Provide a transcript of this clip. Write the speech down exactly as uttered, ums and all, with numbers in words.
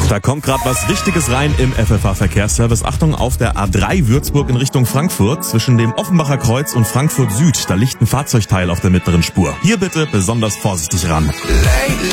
Da kommt gerade was Wichtiges rein im F F H-Verkehrsservice. Achtung, auf der A drei Würzburg in Richtung Frankfurt zwischen dem Offenbacher Kreuz und Frankfurt Süd. Da liegt ein Fahrzeugteil auf der mittleren Spur. Hier bitte besonders vorsichtig ran.